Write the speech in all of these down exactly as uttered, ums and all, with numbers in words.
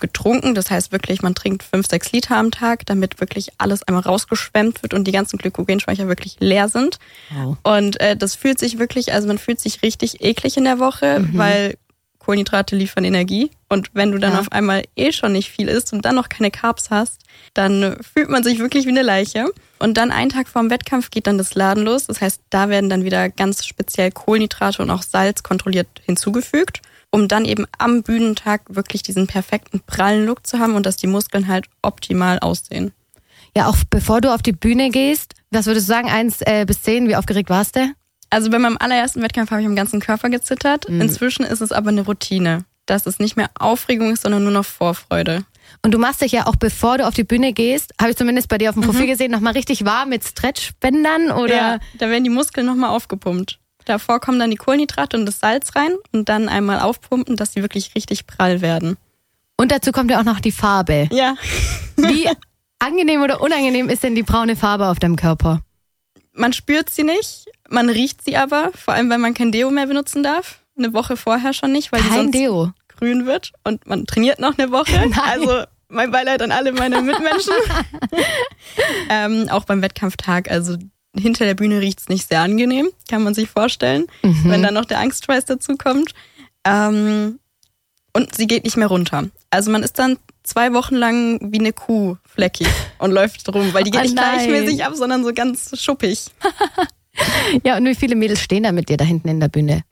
getrunken. Das heißt wirklich, man trinkt fünf, sechs Liter am Tag, damit wirklich alles einmal rausgeschwemmt wird und die ganzen Glykogenspeicher wirklich leer sind. Wow. Und äh, das fühlt sich wirklich, also man fühlt sich richtig eklig in der Woche, mhm. weil Kohlenhydrate liefern Energie. Und wenn du dann ja. auf einmal eh schon nicht viel isst und dann noch keine Carbs hast, dann fühlt man sich wirklich wie eine Leiche. Und dann einen Tag vor dem Wettkampf geht dann das Laden los. Das heißt, da werden dann wieder ganz speziell Kohlenhydrate und auch Salz kontrolliert hinzugefügt, um dann eben am Bühnentag wirklich diesen perfekten prallen Look zu haben und dass die Muskeln halt optimal aussehen. Ja, auch bevor du auf die Bühne gehst, was würdest du sagen, eins äh, bis zehn, wie aufgeregt warst du? Also bei meinem allerersten Wettkampf habe ich am ganzen Körper gezittert. Mhm. Inzwischen ist es aber eine Routine, dass es nicht mehr Aufregung ist, sondern nur noch Vorfreude. Und du machst dich ja auch, bevor du auf die Bühne gehst, habe ich zumindest bei dir auf dem Profil mhm. gesehen, nochmal richtig warm mit Stretchbändern, oder? Ja, da werden die Muskeln nochmal aufgepumpt. Davor kommen dann die Kohlenhydrate und das Salz rein und dann einmal aufpumpen, dass die wirklich richtig prall werden. Und dazu kommt ja auch noch die Farbe. Ja. Wie angenehm oder unangenehm ist denn die braune Farbe auf deinem Körper? Man spürt sie nicht, man riecht sie aber, vor allem, weil man kein Deo mehr benutzen darf. Eine Woche vorher schon nicht, weil kein die sonst Deo. grün wird und man trainiert noch eine Woche. Nein. Also mein Beileid an alle meine Mitmenschen. ähm, auch beim Wettkampftag, also hinter der Bühne riecht's nicht sehr angenehm, kann man sich vorstellen, mhm. wenn dann noch der Angstschweiß dazu kommt. Ähm, und sie geht nicht mehr runter. Also man ist dann zwei Wochen lang wie eine Kuh fleckig und läuft rum, weil die geht oh nicht gleichmäßig ab, sondern so ganz schuppig. Ja, und wie viele Mädels stehen da mit dir da hinten in der Bühne?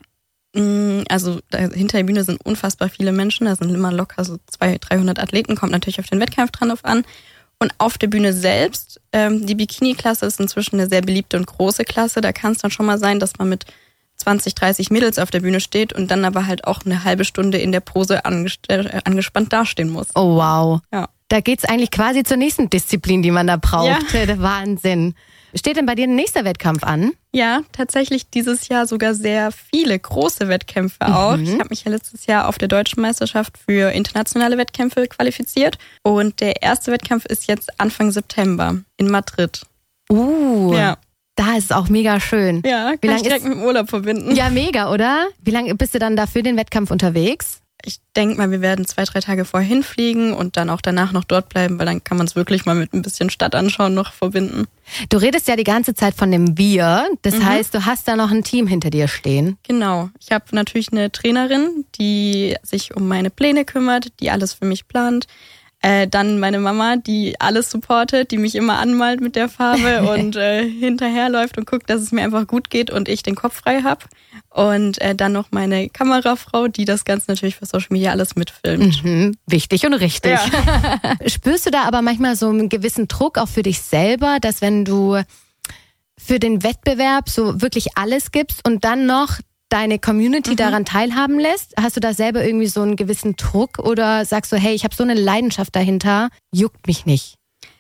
Also da, hinter der Bühne sind unfassbar viele Menschen, da sind immer locker so zweihundert, dreihundert Athleten, kommt natürlich auf den Wettkampf dran auf an. Und auf der Bühne selbst, ähm, die Bikini-Klasse ist inzwischen eine sehr beliebte und große Klasse. Da kann es dann schon mal sein, dass man mit zwanzig, dreißig Mädels auf der Bühne steht und dann aber halt auch eine halbe Stunde in der Pose angest- äh, angespannt dastehen muss. Oh wow. Ja. Da geht's eigentlich quasi zur nächsten Disziplin, die man da braucht. Ja. Der Wahnsinn. Steht denn bei dir ein nächster Wettkampf an? Ja, tatsächlich dieses Jahr sogar sehr viele große Wettkämpfe auch. Mhm. Ich habe mich ja letztes Jahr auf der Deutschen Meisterschaft für internationale Wettkämpfe qualifiziert. Und der erste Wettkampf ist jetzt Anfang September in Madrid. Uh, ja. Da ist es auch mega schön. Ja, kann ich direkt mit dem Urlaub verbinden. Ja, mega, oder? Wie lange bist du dann da für den Wettkampf unterwegs? Ich denke mal, wir werden zwei, drei Tage vorher hinfliegen und dann auch danach noch dort bleiben, weil dann kann man es wirklich mal mit ein bisschen Stadt anschauen noch verbinden. Du redest ja die ganze Zeit von dem Wir. Das Mhm. heißt, du hast da noch ein Team hinter dir stehen. Genau. Ich habe natürlich eine Trainerin, die sich um meine Pläne kümmert, die alles für mich plant. Äh, dann meine Mama, die alles supportet, die mich immer anmalt mit der Farbe und äh, hinterherläuft und guckt, dass es mir einfach gut geht und ich den Kopf frei habe. Und äh, dann noch meine Kamerafrau, die das Ganze natürlich für Social Media alles mitfilmt. Mhm, wichtig und richtig. Ja. Spürst du da aber manchmal so einen gewissen Druck auch für dich selber, dass wenn du für den Wettbewerb so wirklich alles gibst und dann noch deine Community mhm. daran teilhaben lässt? Hast du da selber irgendwie so einen gewissen Druck oder sagst du, hey, ich habe so eine Leidenschaft dahinter, juckt mich nicht?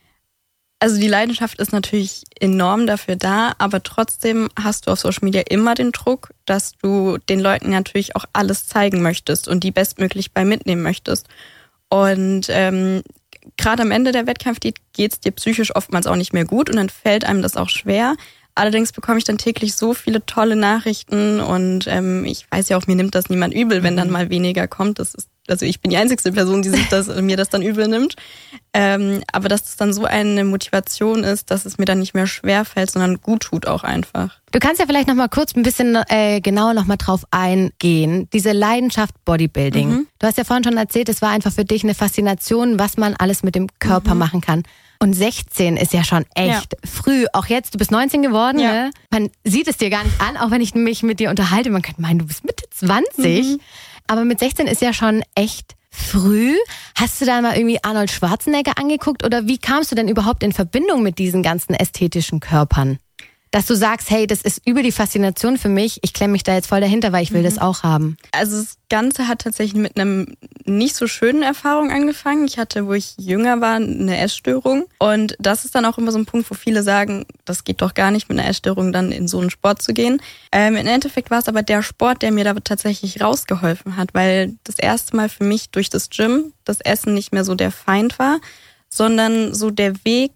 Also die Leidenschaft ist natürlich enorm dafür da, aber trotzdem hast du auf Social Media immer den Druck, dass du den Leuten natürlich auch alles zeigen möchtest und die bestmöglich bei mitnehmen möchtest. Und ähm, gerade am Ende der Wettkampfdiät geht es dir psychisch oftmals auch nicht mehr gut und dann fällt einem das auch schwer. Allerdings bekomme ich dann täglich so viele tolle Nachrichten und ähm, ich weiß ja auch, mir nimmt das niemand übel, wenn dann mal weniger kommt. Das ist, also ich bin die einzigste Person, die sich das, mir das dann übel nimmt. Ähm, aber dass das dann so eine Motivation ist, dass es mir dann nicht mehr schwer fällt, sondern gut tut auch einfach. Du kannst ja vielleicht noch mal kurz ein bisschen äh, genauer noch mal drauf eingehen. Diese Leidenschaft Bodybuilding. Mhm. Du hast ja vorhin schon erzählt, es war einfach für dich eine Faszination, was man alles mit dem Körper mhm. machen kann. Und sechzehn ist ja schon echt ja. früh. Auch jetzt, du bist neunzehn geworden. Ja. Ne? Man sieht es dir gar nicht an, auch wenn ich mich mit dir unterhalte. Man könnte meinen, du bist Mitte zwanzig. Mhm. Aber mit sechzehn ist ja schon echt früh. Hast du da mal irgendwie Arnold Schwarzenegger angeguckt? Oder wie kamst du denn überhaupt in Verbindung mit diesen ganzen ästhetischen Körpern? Dass du sagst, hey, das ist über die Faszination für mich, ich klemme mich da jetzt voll dahinter, weil ich will mhm. das auch haben. Also das Ganze hat tatsächlich mit einem nicht so schönen Erfahrung angefangen. Ich hatte, wo ich jünger war, eine Essstörung. Und das ist dann auch immer so ein Punkt, wo viele sagen, das geht doch gar nicht, mit einer Essstörung dann in so einen Sport zu gehen. Ähm, im Endeffekt war es aber der Sport, der mir da tatsächlich rausgeholfen hat, weil das erste Mal für mich durch das Gym das Essen nicht mehr so der Feind war, sondern so der Weg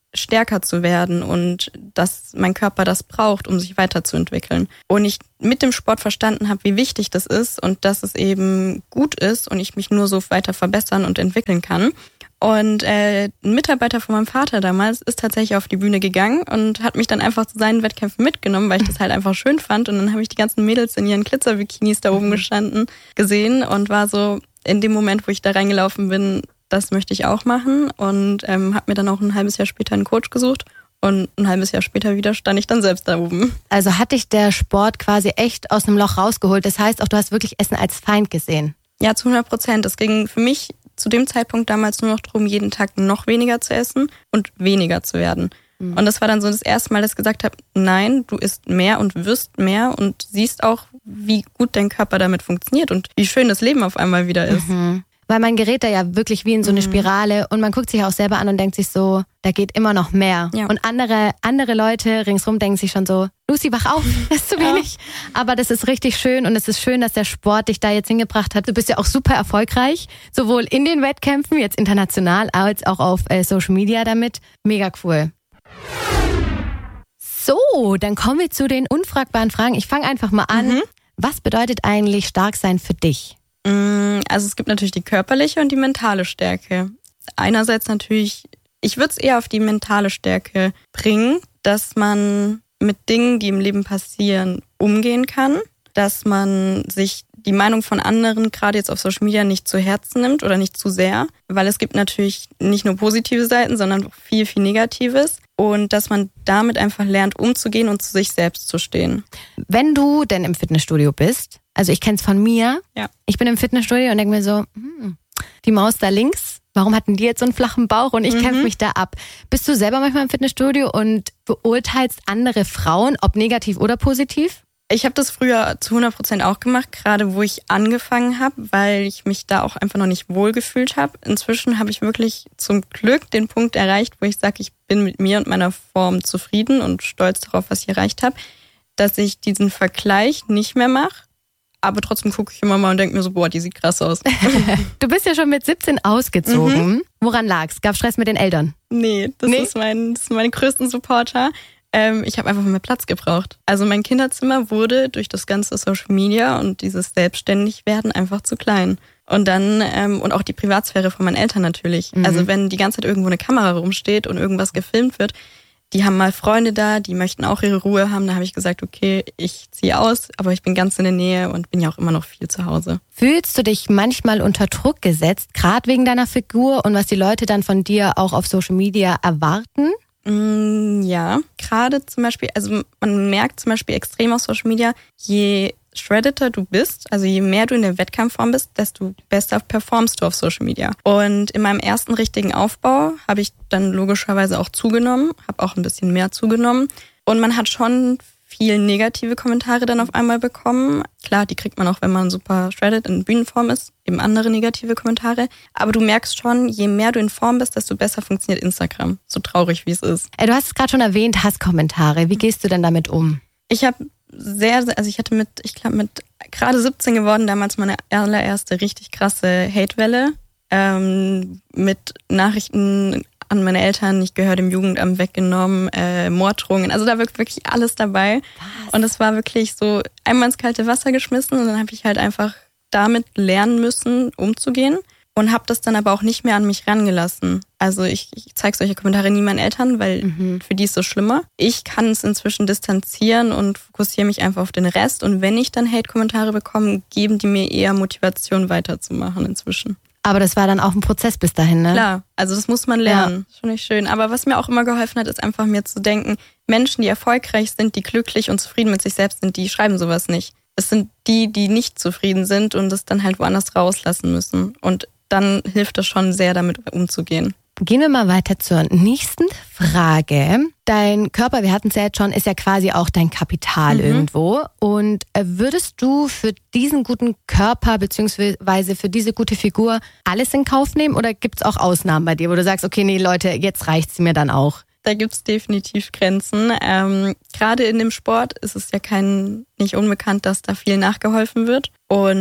stärker zu werden und dass mein Körper das braucht, um sich weiterzuentwickeln. Und ich mit dem Sport verstanden habe, wie wichtig das ist und dass es eben gut ist und ich mich nur so weiter verbessern und entwickeln kann. Und äh, ein Mitarbeiter von meinem Vater damals ist tatsächlich auf die Bühne gegangen und hat mich dann einfach zu seinen Wettkämpfen mitgenommen, weil ich das halt einfach schön fand. Und dann habe ich die ganzen Mädels in ihren Glitzer-Bikinis da oben gestanden gesehen und war so in dem Moment, wo ich da reingelaufen bin, das möchte ich auch machen. Und ähm, habe mir dann auch ein halbes Jahr später einen Coach gesucht. Und ein halbes Jahr später wieder stand ich dann selbst da oben. Also hat dich der Sport quasi echt aus einem Loch rausgeholt. Das heißt auch, du hast wirklich Essen als Feind gesehen. Ja, zu hundert Prozent. Es ging für mich zu dem Zeitpunkt damals nur noch darum, jeden Tag noch weniger zu essen und weniger zu werden. Mhm. Und das war dann so das erste Mal, dass ich gesagt habe, nein, du isst mehr und wirst mehr und siehst auch, wie gut dein Körper damit funktioniert und wie schön das Leben auf einmal wieder ist. Mhm. Weil man gerät da ja wirklich wie in so eine Spirale und man guckt sich auch selber an und denkt sich so, da geht immer noch mehr. Ja. Und andere andere Leute ringsrum denken sich schon so, Lucy, wach auf, das ist zu wenig. Ja. Aber das ist richtig schön und es ist schön, dass der Sport dich da jetzt hingebracht hat. Du bist ja auch super erfolgreich, sowohl in den Wettkämpfen, jetzt international, als auch auf äh, Social Media damit. Mega cool. So, dann kommen wir zu den unfragbaren Fragen. Ich fange einfach mal an. Mhm. Was bedeutet eigentlich stark sein für dich? Also es gibt natürlich die körperliche und die mentale Stärke. Einerseits natürlich, ich würde es eher auf die mentale Stärke bringen, dass man mit Dingen, die im Leben passieren, umgehen kann, dass man sich die Meinung von anderen, gerade jetzt auf Social Media, nicht zu Herzen nimmt oder nicht zu sehr, weil es gibt natürlich nicht nur positive Seiten, sondern auch viel, viel Negatives und dass man damit einfach lernt, umzugehen und zu sich selbst zu stehen. Wenn du denn im Fitnessstudio bist, also ich kenne es von mir, ja. Ich bin im Fitnessstudio und denke mir so, hm, die Maus da links, warum hatten die jetzt so einen flachen Bauch und ich mhm. kämpfe mich da ab. Bist du selber manchmal im Fitnessstudio und beurteilst andere Frauen, ob negativ oder positiv? Ich habe das früher zu hundert Prozent auch gemacht, gerade wo ich angefangen habe, weil ich mich da auch einfach noch nicht wohl gefühlt habe. Inzwischen habe ich wirklich zum Glück den Punkt erreicht, wo ich sage, ich bin mit mir und meiner Form zufrieden und stolz darauf, was ich erreicht habe, dass ich diesen Vergleich nicht mehr mache. Aber trotzdem gucke ich immer mal und denke mir so, boah, die sieht krass aus. Du bist ja schon mit siebzehn ausgezogen. Mhm. Woran lag's? Gab Stress mit den Eltern? Nee, das, nee? Ist mein, das sind meine größten Supporter. Ähm, ich habe einfach mehr Platz gebraucht. Also mein Kinderzimmer wurde durch das ganze Social Media und dieses Selbstständigwerden einfach zu klein. Und dann, ähm, und auch die Privatsphäre von meinen Eltern natürlich. Mhm. Also wenn die ganze Zeit irgendwo eine Kamera rumsteht und irgendwas gefilmt wird, die haben mal Freunde da, die möchten auch ihre Ruhe haben. Da habe ich gesagt, okay, ich ziehe aus, aber ich bin ganz in der Nähe und bin ja auch immer noch viel zu Hause. Fühlst du dich manchmal unter Druck gesetzt, gerade wegen deiner Figur und was die Leute dann von dir auch auf Social Media erwarten? Mm, ja, gerade zum Beispiel, also man merkt zum Beispiel extrem auf Social Media, je shreddeter du bist, also je mehr du in der Wettkampfform bist, desto besser performst du auf Social Media. Und in meinem ersten richtigen Aufbau habe ich dann logischerweise auch zugenommen, habe auch ein bisschen mehr zugenommen. Und man hat schon viel negative Kommentare dann auf einmal bekommen. Klar, die kriegt man auch, wenn man super shredded in Bühnenform ist, eben andere negative Kommentare. Aber du merkst schon, je mehr du in Form bist, desto besser funktioniert Instagram. So traurig, wie es ist. Du hast es gerade schon erwähnt, Hasskommentare. Wie gehst du denn damit um? Ich habe sehr, also ich hatte mit, ich glaube mit gerade siebzehn geworden, damals meine allererste richtig krasse Hatewelle ähm, mit Nachrichten an meine Eltern, ich gehöre dem Jugendamt weggenommen, äh, Morddrohungen, also da war wirklich alles dabei. Was? Und es war wirklich so einmal ins kalte Wasser geschmissen und dann habe ich halt einfach damit lernen müssen, umzugehen. Und habe das dann aber auch nicht mehr an mich rangelassen. Also ich, ich zeige solche Kommentare nie meinen Eltern, weil mhm. für die ist es schlimmer. Ich kann es inzwischen distanzieren und fokussiere mich einfach auf den Rest. Und wenn ich dann Hate-Kommentare bekomme, geben die mir eher Motivation weiterzumachen inzwischen. Aber das war dann auch ein Prozess bis dahin, ne? Klar, also das muss man lernen. Ja. Schon nicht schön. Aber was mir auch immer geholfen hat, ist einfach mir zu denken, Menschen, die erfolgreich sind, die glücklich und zufrieden mit sich selbst sind, die schreiben sowas nicht. Es sind die, die nicht zufrieden sind und es dann halt woanders rauslassen müssen. Und dann hilft es schon sehr, damit umzugehen. Gehen wir mal weiter zur nächsten Frage. Dein Körper, wir hatten es ja jetzt schon, ist ja quasi auch dein Kapital mhm. irgendwo. Und würdest du für diesen guten Körper beziehungsweise für diese gute Figur alles in Kauf nehmen oder gibt es auch Ausnahmen bei dir, wo du sagst, okay, nee Leute, jetzt reicht's mir dann auch? Da gibt's definitiv Grenzen. Ähm, gerade in dem Sport ist es ja kein nicht unbekannt, dass da viel nachgeholfen wird. Und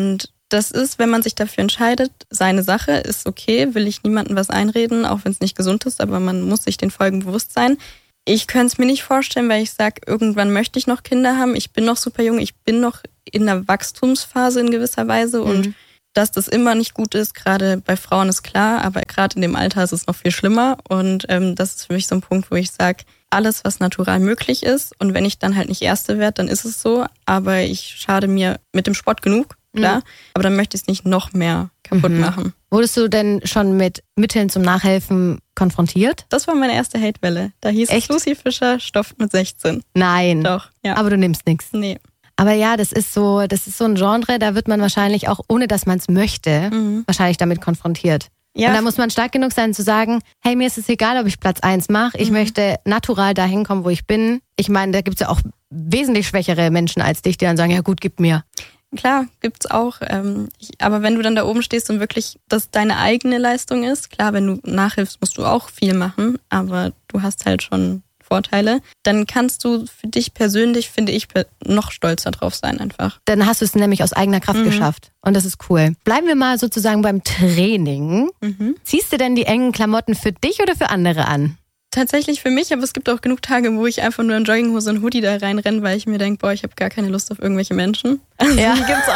Das ist, wenn man sich dafür entscheidet, seine Sache, ist okay, will ich niemandem was einreden, auch wenn es nicht gesund ist, aber man muss sich den Folgen bewusst sein. Ich könnte es mir nicht vorstellen, weil ich sage, irgendwann möchte ich noch Kinder haben. Ich bin noch super jung, ich bin noch in der Wachstumsphase in gewisser Weise mhm. und dass das immer nicht gut ist, gerade bei Frauen ist klar, aber gerade in dem Alter ist es noch viel schlimmer und ähm, das ist für mich so ein Punkt, wo ich sage, alles, was natural möglich ist und wenn ich dann halt nicht Erste werde, dann ist es so, aber ich schade mir mit dem Sport genug, klar, mhm. aber dann möchte ich es nicht noch mehr kaputt mhm. machen. Wurdest du denn schon mit Mitteln zum Nachhelfen konfrontiert? Das war meine erste Hatewelle. Da hieß Echt? es Lucy Fischer, stofft mit sechzehn. Nein. Doch, ja. Aber du nimmst nichts. Nee. Aber ja, das ist so, das ist so ein Genre, da wird man wahrscheinlich auch, ohne dass man es möchte, mhm. wahrscheinlich damit konfrontiert. Ja. Und da muss man stark genug sein zu sagen, hey, mir ist es egal, ob ich Platz eins mache. Ich mhm. möchte natural dahin kommen, wo ich bin. Ich meine, da gibt's ja auch wesentlich schwächere Menschen als dich, die dann sagen, ja gut, gib mir. Klar, gibt's auch. Ähm, ich, aber wenn du dann da oben stehst und wirklich das deine eigene Leistung ist, klar, wenn du nachhilfst, musst du auch viel machen, aber du hast halt schon Vorteile, dann kannst du für dich persönlich, finde ich, noch stolzer drauf sein einfach. Dann hast du es nämlich aus eigener Kraft mhm. geschafft und das ist cool. Bleiben wir mal sozusagen beim Training. Mhm. Ziehst du denn die engen Klamotten für dich oder für andere an? Tatsächlich für mich, aber es gibt auch genug Tage, wo ich einfach nur in Jogginghose und Hoodie da reinrenne, weil ich mir denke, boah, ich habe gar keine Lust auf irgendwelche Menschen. Also ja. Die gibt's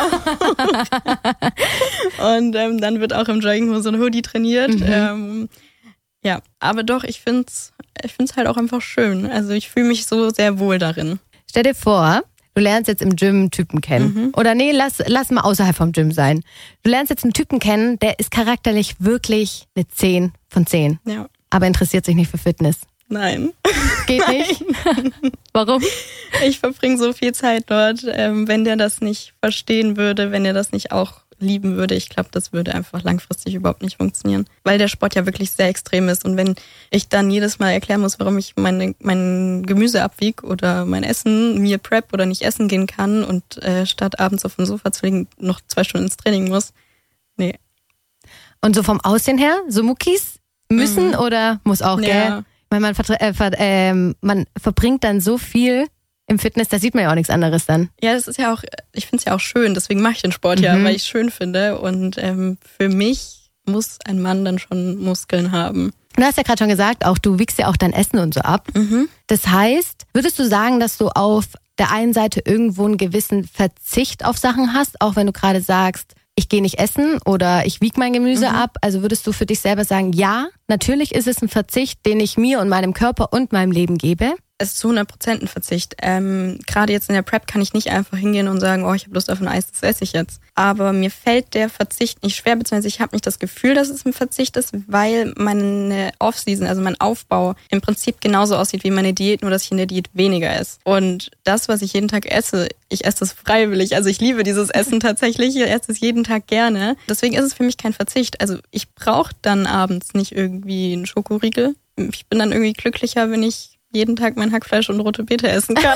auch. Und ähm, dann wird auch im Jogginghose und Hoodie trainiert. Mhm. Ähm, ja, aber doch, ich find's, ich find's halt auch einfach schön. Also ich fühle mich so sehr wohl darin. Stell dir vor, du lernst jetzt im Gym Typen kennen. Mhm. Oder nee, lass, lass mal außerhalb vom Gym sein. Du lernst jetzt einen Typen kennen, der ist charakterlich wirklich eine zehn von zehn. Ja. Aber interessiert sich nicht für Fitness. Nein. Geht nicht? Warum? Ich verbringe so viel Zeit dort. Ähm, wenn der das nicht verstehen würde, wenn er das nicht auch lieben würde, ich glaube, das würde einfach langfristig überhaupt nicht funktionieren. Weil der Sport ja wirklich sehr extrem ist. Und wenn ich dann jedes Mal erklären muss, warum ich meine, mein Gemüse abwiege oder mein Essen, mir prep oder nicht essen gehen kann und äh, statt abends auf dem Sofa zu liegen noch zwei Stunden ins Training muss, nee. Und so vom Aussehen her, so Muckis müssen mhm. oder muss auch, gell? Ja. Weil man, äh, ver, äh, man verbringt dann so viel im Fitness, da sieht man ja auch nichts anderes dann. Ja, das ist ja auch, ich finde es ja auch schön, deswegen mache ich den Sport mhm. ja, weil ich es schön finde. Und ähm, für mich muss ein Mann dann schon Muskeln haben. Du hast ja gerade schon gesagt, auch du wiegst ja auch dein Essen und so ab. Mhm. Das heißt, würdest du sagen, dass du auf der einen Seite irgendwo einen gewissen Verzicht auf Sachen hast, auch wenn du gerade sagst, ich gehe nicht essen oder ich wiege mein Gemüse mhm. ab. Also würdest du für dich selber sagen, ja, natürlich ist es ein Verzicht, den ich mir und meinem Körper und meinem Leben gebe? Es ist zu hundert Prozent ein Verzicht. Ähm, gerade jetzt in der Prep kann ich nicht einfach hingehen und sagen, oh, ich habe Lust auf ein Eis, das esse ich jetzt. Aber mir fällt der Verzicht nicht schwer, beziehungsweise ich habe nicht das Gefühl, dass es ein Verzicht ist, weil meine Off-Season, also mein Aufbau im Prinzip genauso aussieht wie meine Diät, nur dass ich in der Diät weniger esse. Und das, was ich jeden Tag esse, ich esse das freiwillig. Also ich liebe dieses Essen tatsächlich, ich esse es jeden Tag gerne. Deswegen ist es für mich kein Verzicht. Also ich brauche dann abends nicht irgendwie einen Schokoriegel. Ich bin dann irgendwie glücklicher, wenn ich jeden Tag mein Hackfleisch und rote Beete essen kann.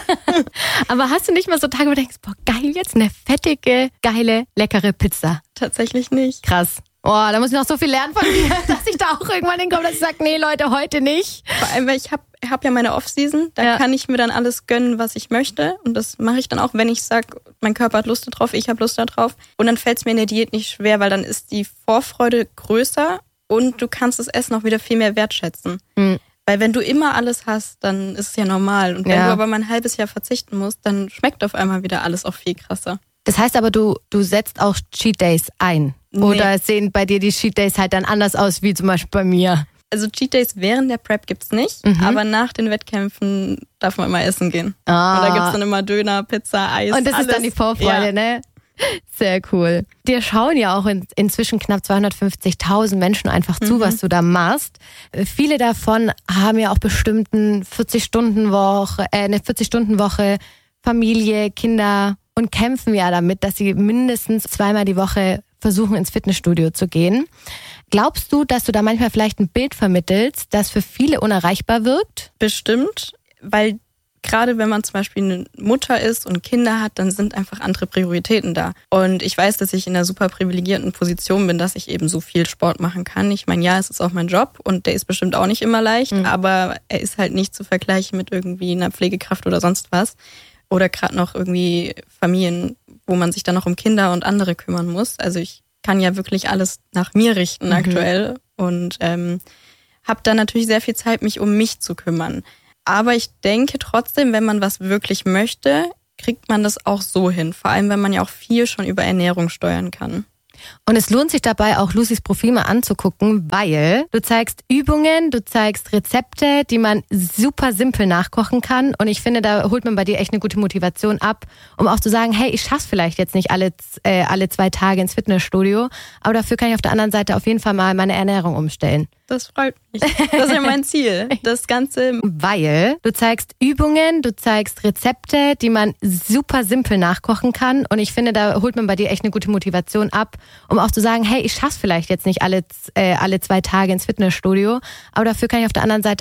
Aber hast du nicht mal so Tage, wo du denkst, boah, geil, jetzt eine fettige, geile, leckere Pizza? Tatsächlich nicht. Krass. Oh, da muss ich noch so viel lernen von dir, dass ich da auch irgendwann hinkomme, dass ich sage, nee, Leute, heute nicht. Vor allem, weil ich habe hab ja meine Off-Season, da ja. kann ich mir dann alles gönnen, was ich möchte. Und das mache ich dann auch, wenn ich sage, mein Körper hat Lust darauf, ich habe Lust darauf. Und dann fällt es mir in der Diät nicht schwer, weil dann ist die Vorfreude größer und du kannst das Essen auch wieder viel mehr wertschätzen. Mhm. Weil wenn du immer alles hast, dann ist es ja normal. Und wenn ja. du aber mal ein halbes Jahr verzichten musst, dann schmeckt auf einmal wieder alles auch viel krasser. Das heißt aber, du, du setzt auch Cheat Days ein? Nee. Oder sehen bei dir die Cheat Days halt dann anders aus, wie zum Beispiel bei mir? Also Cheat Days während der Prep gibt's nicht, mhm. aber nach den Wettkämpfen darf man immer essen gehen. Ah. Und da gibt's dann immer Döner, Pizza, Eis, und das alles. Ist dann die Vorfreude, ja. ne? Sehr cool. Dir schauen ja auch in, inzwischen knapp zweihundertfünfzigtausend Menschen einfach zu, mhm. was du da machst. Viele davon haben ja auch bestimmt eine vierzig-Stunden-Woche, äh, eine vierzig-Stunden-Woche, Familie, Kinder und kämpfen ja damit, dass sie mindestens zweimal die Woche versuchen, ins Fitnessstudio zu gehen. Glaubst du, dass du da manchmal vielleicht ein Bild vermittelst, das für viele unerreichbar wirkt? Bestimmt, weil gerade wenn man zum Beispiel eine Mutter ist und Kinder hat, dann sind einfach andere Prioritäten da. Und ich weiß, dass ich in einer super privilegierten Position bin, dass ich eben so viel Sport machen kann. Ich meine, ja, es ist auch mein Job und der ist bestimmt auch nicht immer leicht, mhm. aber er ist halt nicht zu vergleichen mit irgendwie einer Pflegekraft oder sonst was. Oder gerade noch irgendwie Familien, wo man sich dann noch um Kinder und andere kümmern muss. Also ich kann ja wirklich alles nach mir richten mhm. aktuell und ähm, habe dann natürlich sehr viel Zeit, mich um mich zu kümmern. Aber ich denke trotzdem, wenn man was wirklich möchte, kriegt man das auch so hin. Vor allem, wenn man ja auch viel schon über Ernährung steuern kann. Und es lohnt sich dabei auch, Lucys Profil mal anzugucken, weil du zeigst Übungen, du zeigst Rezepte, die man super simpel nachkochen kann. Und ich finde, da holt man bei dir echt eine gute Motivation ab, um auch zu sagen, hey, ich schaff's vielleicht jetzt nicht alle, äh, alle zwei Tage ins Fitnessstudio, aber dafür kann ich auf der anderen Seite auf jeden Fall mal meine Ernährung umstellen. Das freut mich. Das ist ja mein Ziel. Das Ganze. Weil du zeigst Übungen, du zeigst Rezepte, die man super simpel nachkochen kann. Und ich finde, da holt man bei dir echt eine gute Motivation ab, um auch zu sagen, hey, ich schaff's vielleicht jetzt nicht alle, äh, alle zwei Tage ins Fitnessstudio, aber dafür kann ich auf der anderen Seite